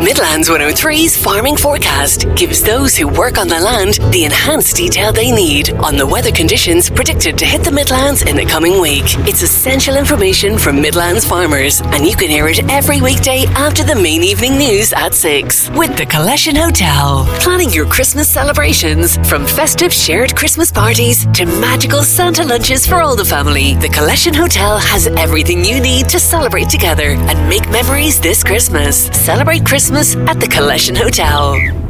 Midlands 103's farming forecast gives those who work on the land the enhanced detail they need on the weather conditions predicted to hit the Midlands in the coming week. It's essential information from Midlands farmers, and you can hear it every weekday after the main evening news at 6 with the Collection Hotel. Planning your Christmas celebrations, from festive shared Christmas parties to magical Santa lunches for all the family, the Collection Hotel has everything you need to celebrate together and make memories this Christmas. Celebrate Christmas at the Collection Hotel.